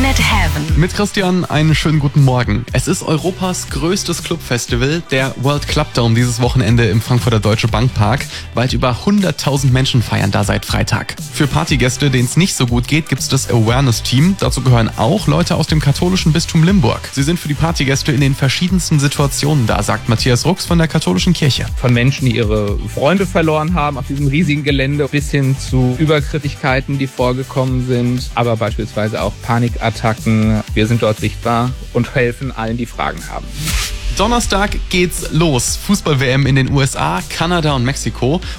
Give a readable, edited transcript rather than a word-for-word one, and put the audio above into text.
Planet Heaven. Mit Christian einen schönen guten Morgen. Es ist Europas größtes Clubfestival, der World Club Dome, dieses Wochenende im Frankfurter Deutsche Bank Park. Weit über 100.000 Menschen feiern da seit Freitag. Für Partygäste, denen es nicht so gut geht, gibt es das Awareness-Team. Dazu gehören auch Leute aus dem katholischen Bistum Limburg. Sie sind für die Partygäste in den verschiedensten Situationen da, sagt Matthias Rux von der katholischen Kirche. Von Menschen, die ihre Freunde verloren haben auf diesem riesigen Gelände, bis hin zu Übergriffigkeiten, die vorgekommen sind, aber beispielsweise auch Panikattacken. Wir sind dort sichtbar und helfen allen, die Fragen haben. Donnerstag geht's los. Fußball-WM in den USA, Kanada und Mexiko.